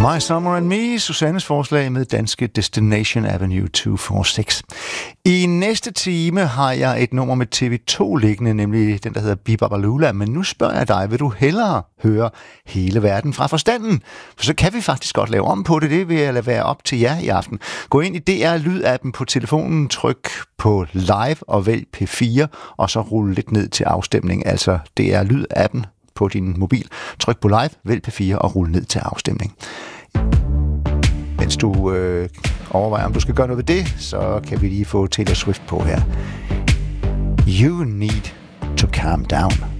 My Summer and Me, Susannes forslag med danske Destination Avenue 246. I næste time har jeg et nummer med TV2 liggende, nemlig den, der hedder Bibabalula. Men nu spørger jeg dig, vil du hellere høre hele verden fra forstanden? For så kan vi faktisk godt lave om på det. Det vil jeg lade være op til jer i aften. Gå ind i DR Lyd-appen på telefonen, tryk på live og vælg P4, og så rulle lidt ned til afstemning. Altså DR Lyd-appen på din mobil. Tryk på live, vælg P4 og rulle ned til afstemning. Mens du overvejer, om du skal gøre noget ved det, så kan vi lige få Taylor Swift på her. You need to calm down.